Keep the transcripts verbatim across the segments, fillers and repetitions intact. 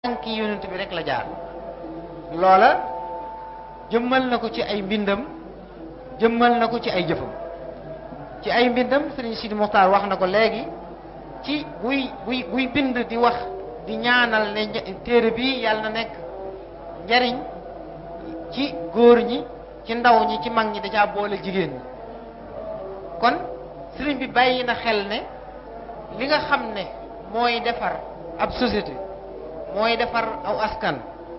tànki yonent bi rek la jaar loola jëmmal na ko ci ay mbindam jëmmal na ko ci ay jëfam ci ay mbindam Sëriñ Sidi Muxtaar wax na ko léegi ci buy buy buy bind di wax di ñaanal ne téere bi yàlla na nekk njariñ ci góor ñi ci ndaw ñi ci mag ñi da caa boole jigéen ñi kon sëriñ bi bàyyi na xel ne li nga xam ne mooy defar ab société mooy defar aw askan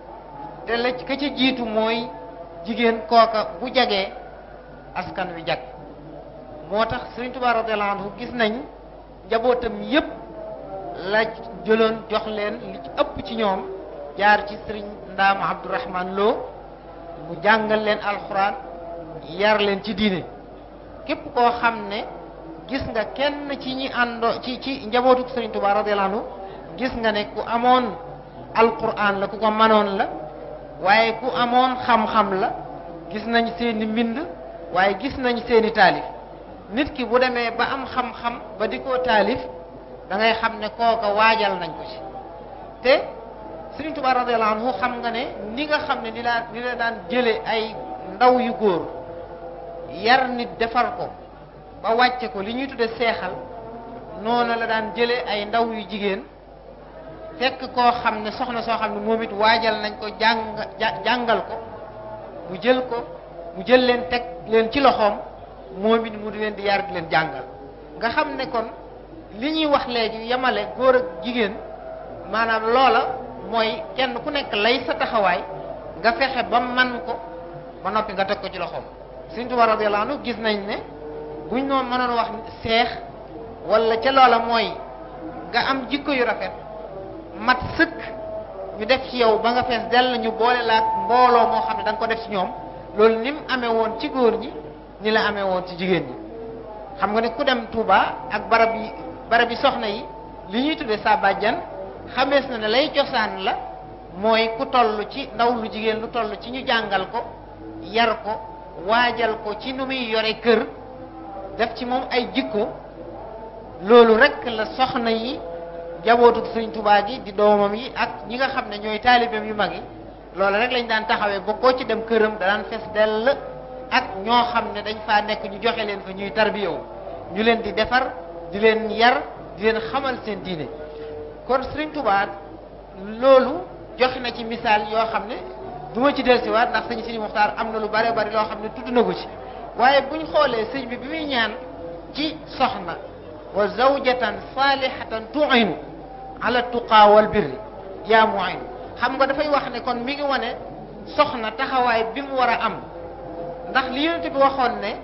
te la ka ca jiitu mooy jigéen kooka bu jagee askan wi jag moo tax Sëriñ Tuubaa radiyallaahu anhu gis nañ njabootam yépp la jëloon jox leen li ci ëpp ci ñoom jaar ci Sëriñ Ndaam Abdourahman Lo mu jàngal leen alxuraan yar leen ci diine képp koo xam ne gis nga kenn ci ñi àndoo ci ci njabootu Sëriñ Tuubaa radiyallaahu anhu gis nga ne ku amoon alquran la ku ko manoon la waaye ku amoon xam-xam la gis nañ seeni mbind waaye gis nañ seeni taalif nit ki bu demee ba am xam-xam ba di ko taalif da ngay xam ne kooka waajal nañ ko ci te Sëriñ Tuubaa radiyallaahu anhu xam nga ne ni nga xam ne ni la ni la daan jële ay ndaw yu góor yar nit defar ko ba wàcce ko li ñuy tudde seexal noonu la daan jële ay ndaw yu jigéen fekk koo xam ne soxna soo xam ne moom it waajal nañ ko jàng jàngal ko mu jël ko mu jël leen teg leen ci loxoom moom it mu di leen di yar di leen jàngal nga xam ne kon li ñuy wax léegi yemale góor ak jigéen maanaam loola mooy kenn ku nekk lay sa taxawaay nga fexe ba man ko ba noppi nga teg ko ci loxoom Sëriñ Tuubaa radiyallaahu anhu gis nañ ne buñ noonu mënoon wax seex wala ca loola mooy nga am jikko yu rafet mat sëkk ñu def ci yow ba nga fees dell ñu boole laak mbooloo moo xam ne da nga ko def ci ñoom loolu ni mu amee woon ci góor ñi ni la amee woon ci jigéen ñi xam nga ne ku dem Touba ak barab yi barab yi soxna yi li ñuy tuddee sa bàjjan xamees na ne lay cosaan la mooy ku toll ci ndaw lu jigéen lu toll ci ñu jàngal ko yar ko waajal ko ci nu muy yore kër def ci moom ay jikko loolu rek la soxna yi jabootu Sëriñ Tuubaa gi di doomam yi ak ñi nga xam ne ñooy taalibeem yu mag yi loolu rek lañ daan taxawee ba koo ci dem këram da daan fees dell ak ñoo xam ne dañ faa nekk ñu joxe leen fa ñuy tarbiyawu ñu leen di defar di leen yar di leen xamal seen diine kon Sëriñ Tuubaa loolu joxe na ci misaal yoo xam ne du ma ci dellusiwaat ndax sëñ Sidi Muxtaar am na lu bare bari loo xam ne tudd na ko ci waaye buñ xoolee sëñ bi bi muy ñaan ci soxna wa zawjatan salihatan tu'inu ala tuqaa wal birri yaa mu'in xam nga dafay wax ne kon mi ngi wane soxna taxawaay bi mu war a am ndax li Yonent bi waxoon ne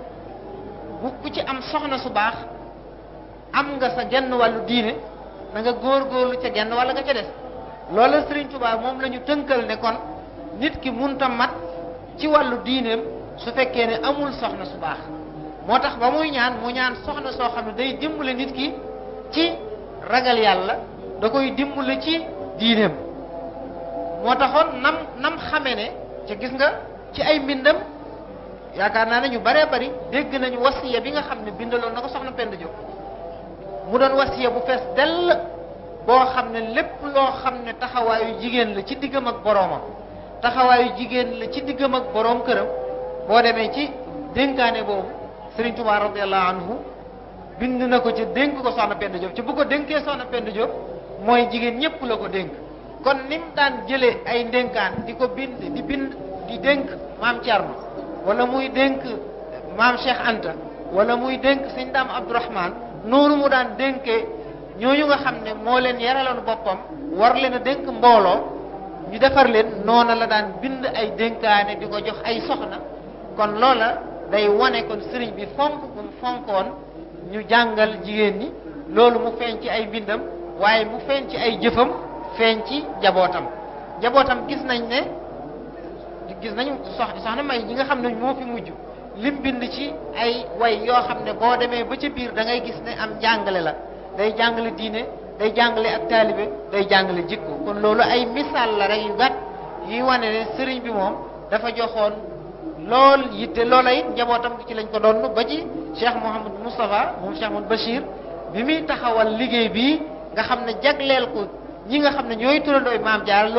bu ku ci am soxna su baax am nga sa genn wàllu diine da nga góorgóorlu ca genn wala nga ca des loola Sëriñ Tuubaa moom la ñu tënkal ne kon nit ki munta mat ci wàllu diineem su fekkee ne amul soxna su baax moo tax ba muy ñaan mu ñaan soxna soo xam ne day dimbale nit ki ci ragal yàlla da koy dimbale ci diineem moo taxoon nam nam xame ne ca gis nga ci ay mbindam yaakaar naa ne ñu baree bari dégg nañu wasiya bi nga xam ne bindaloon na ko soxna Penda Diop mu doon wasiya bu fees dell boo xam ne lépp loo xam ne taxawaayu jigéen la ci diggam ak boroomam taxawaayu jigéen la ci diggam ak boroom këram boo demee ci dénkaane boobu Sëriñ Tuubaa radiyallaahu anhu bind na ko ci dénk ko soxna Penda Diop ci bu ko dénkee soxna Penda Diop mooy jigéen ñépp la ko dénk kon ni mu daan jëlee ay ndénkaan di ko bind di bind di dénk maam Thierno wala muy dénk maam Cheikh Anta wala muy dénk sëñ Daam Abdourahman noonu mu daan dénkee ñooñu nga xam ne moo leen yaraloon boppam war leen a dénk mbooloo ñu defar leen noona la daan bind ay dénkaane di ko jox ay soxna kon loola day wane kon sëriñ bi fonk bu mu fonkoon ñu jàngal jigéen ñi loolu mu feeñ ci ay mbindam waaye mu feeñ ci ay jëfam feeñ ci jabootam jabootam gis nañ ne gis nañu sox soxna May ñi nga xam ne moo fi mujj lim bind ci ay way yoo xam ne boo demee ba ca biir da ngay gis ne am jàngale la day jàngale diine day jàngale ak taalibe day jàngale jikko kon loolu ay misaal la rek yu gàtt yuy wane ne sëriñ bi moom dafa joxoon lool yitte loola it njabootam ci lañ ko doon ba ci Cheikh Mouhamadou Moustapha moom Cheikh Mouhamadou Bachir bi muy taxawal liggéey bii nga xam ne jagleel ko ñi nga xam ne ñooy turandooy maam Jaara